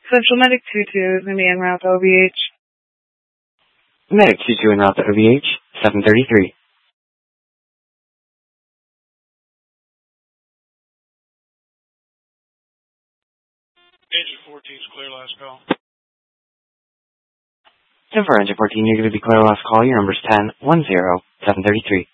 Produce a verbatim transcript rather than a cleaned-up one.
Central Medic two two is going to be en route to O B H. Medic two two en route to O B H, seven thirty-three. Engine fourteen is clear last call. ten four, Engine fourteen, you're going to be clear last call. Your number's ten one zero seven thirty-three.